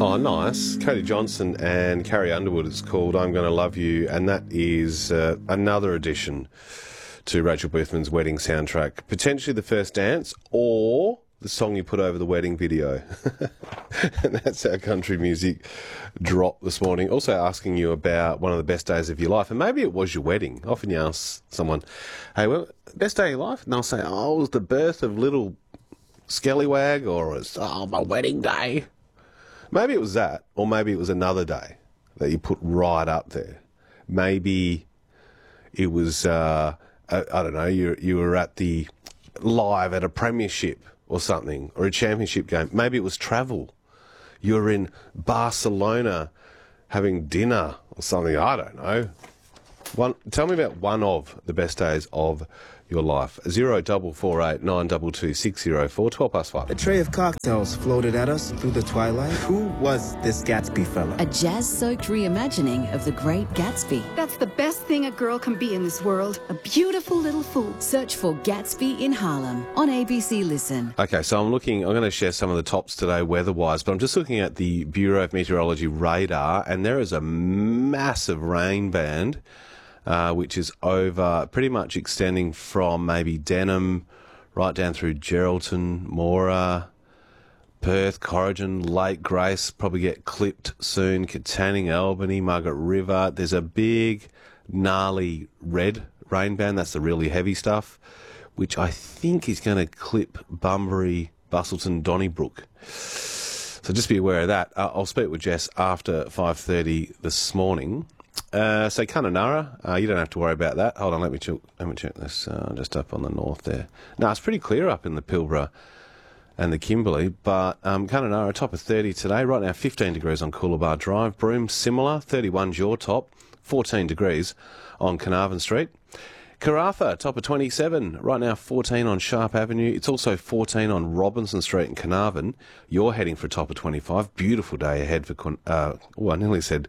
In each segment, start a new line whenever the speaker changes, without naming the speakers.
Oh, nice. Cody Johnson and Carrie Underwood. It's called I'm Gonna Love You, and that is another addition to Rachel Boothman's wedding soundtrack. Potentially the first dance or the song you put over the wedding video. And that's our country music drop this morning. Also asking you about one of the best days of your life, and maybe it was your wedding. Often you ask someone, hey, well, best day of your life? And they'll say, oh, it was the birth of little Skellywag, or it's my wedding day. Maybe it was that, or maybe it was another day that you put right up there. Maybe it was, I don't know, you were at the live at a premiership or something, or a championship game. Maybe it was travel. You were in Barcelona having dinner or something. I don't know. Tell me about one of the best days of your life. 0448 922 604, 12 past 5.
A tray of cocktails floated at us through the twilight. Who was this Gatsby fella?
A jazz-soaked reimagining of The Great Gatsby.
That's the best thing a girl can be in this world. A beautiful little fool.
Search for Gatsby in Harlem on ABC Listen.
Okay, so I'm going to share some of the tops today weather-wise, but I'm just looking at the Bureau of Meteorology radar, and there is a massive rain band which is over, pretty much extending from maybe Denham right down through Geraldton, Moora, Perth, Corrigan, Lake Grace, probably get clipped soon, Katanning, Albany, Margaret River. There's a big, gnarly red rain band, that's the really heavy stuff, which I think is going to clip Bunbury, Bustleton, Donnybrook. So just be aware of that. I'll speak with Jess after 5:30 this morning. So Kununurra, you don't have to worry about that. Hold on, let me check this. Just up on the north there. No, it's pretty clear up in the Pilbara and the Kimberley, but Kununurra, top of 30 today. Right now, 15 degrees on Coolabah Drive. Broome, similar, 31's your top, 14 degrees on Carnarvon Street. Karratha, top of 27. Right now, 14 on Sharp Avenue. It's also 14 on Robinson Street in Carnarvon. You're heading for a top of 25. Beautiful day ahead for, I nearly said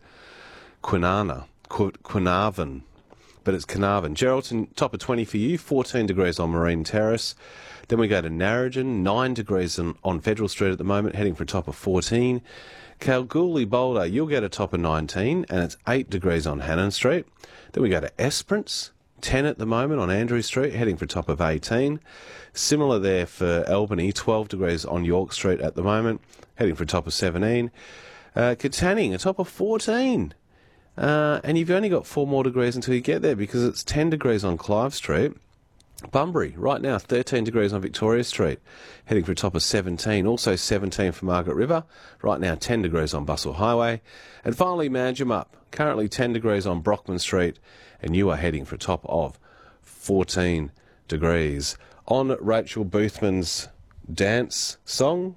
Quinarvon, but it's Carnarvon. Geraldton, top of 20 for you, 14 degrees on Marine Terrace. Then we go to Narrogin, 9 degrees on Federal Street at the moment, heading for a top of 14. Kalgoorlie Boulder, you'll get a top of 19, and it's 8 degrees on Hannon Street. Then we go to Esperance, 10 at the moment on Andrew Street, heading for a top of 18. Similar there for Albany, 12 degrees on York Street at the moment, heading for a top of 17. Katanning, a top of 14. And you've only got 4 more degrees until you get there, because it's 10 degrees on Clive Street. Bunbury, right now, 13 degrees on Victoria Street, heading for a top of 17. Also 17 for Margaret River. Right now, 10 degrees on Bustle Highway. And finally, Manjimup, currently 10 degrees on Brockman Street, and you are heading for a top of 14 degrees. On Rachel Boothman's dance song,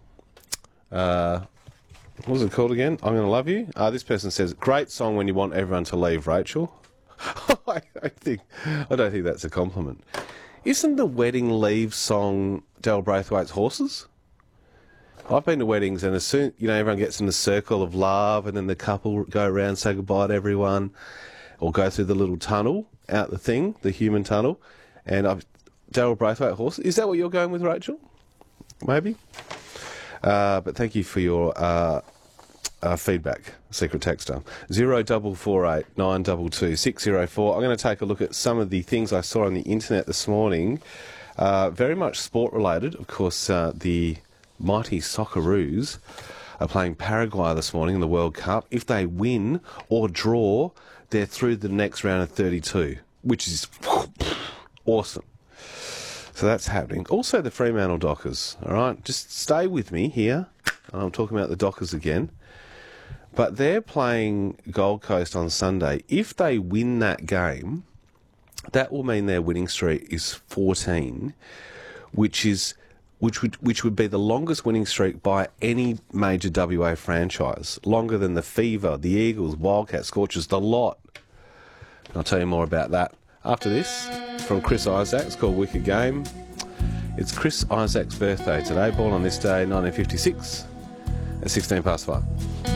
what was it called again? I'm Gonna Love You. This person says, great song when you want everyone to leave, Rachel. I don't think that's a compliment. Isn't the wedding leave song Del Braithwaite's Horses? I've been to weddings, and as soon, everyone gets in the circle of love, and then the couple go around, say goodbye to everyone, or go through the little tunnel out the thing, the human tunnel, and Daryl Braithwaite Horses. Is that what you're going with, Rachel? Maybe. But thank you for your feedback, secret texter. 0448 922 604. I'm going to take a look at some of the things I saw on the internet this morning. Very much sport related. Of course, the mighty Socceroos are playing Paraguay this morning in the World Cup. If they win or draw, they're through the next round of 32, which is awesome. So that's happening. Also the Fremantle Dockers, all right? Just stay with me here. I'm talking about the Dockers again. But they're playing Gold Coast on Sunday. If they win that game, that will mean their winning streak is 14, which would be the longest winning streak by any major WA franchise. Longer than the Fever, the Eagles, Wildcats, Scorchers, the lot. I'll tell you more about that after this. From Chris Isaac, it's called Wicked Game. It's Chris Isaac's birthday today, born on this day, 1956, at 16 past 5.